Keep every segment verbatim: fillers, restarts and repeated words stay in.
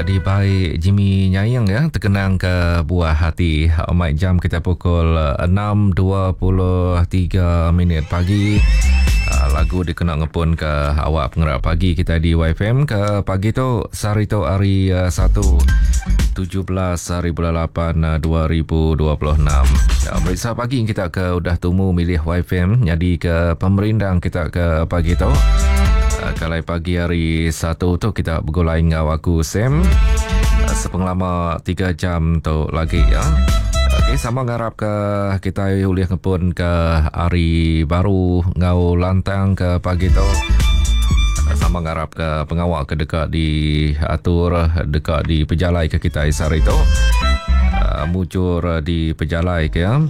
di baik Jimmy Nyayang ya, terkenang ke buah hati. Mic jam kita pukul enam dua puluh tiga minit pagi. Lagu dikenang ngepun ke awak pengerak pagi kita di Y F M ke pagi tu Sarito hari satu tujuh belas hari bulan lapan dua ribu dua puluh enam. Ya, periksa pagi kita ke udah tumu milih Y F M jadi ke pemerindang kita ke pagi tu. Kalau pagi hari satu tu kita bergulai dengan aku Sam sepengalaman tiga jam tu lagi ya. Okay, sama ngarap ke kita boleh ngepun ke hari baru ngau lantang ke pagi tu. Sama ngarap ke pengawal ke dekat di atur dekat di pejalai ke kita isar itu. Uh, mucur di pejalai ke ya.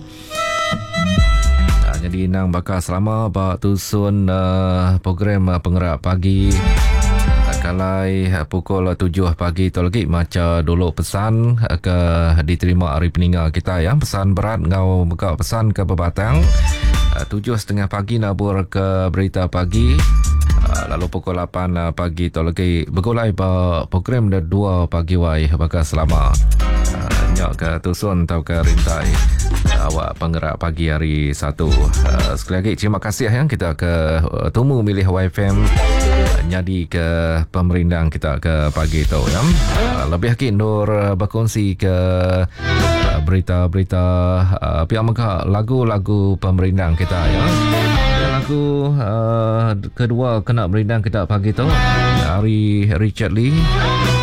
Jadi nang bakal selama bak tusun uh, program uh, penggerak pagi uh, kalai uh, pukul tujuh pagi tu lagi macam dulu pesan uh, ke diterima hari peninggal kita ya, pesan berat ngau buka pesan ke Bebatang uh, tujuh setengah pagi nabur ke berita pagi uh, lalu pukul lapan uh, pagi tu lagi bergulai bak program dah dua pagi wai bakal selama uh, nyak ke tusun atau ke rintai awak penggerak pagi hari satu. Uh, sekali lagi terima kasih yang kita ke uh, tumu milih Y F M uh, jadi ke pemerindang kita ke pagi tu ya. Uh, lebih lagi Nur uh, berkongsi ke uh, berita-berita uh, pihak mereka lagu-lagu pemerindang kita ya. Lagu uh, kedua kena berindang kita pagi tu hari Richard Lee.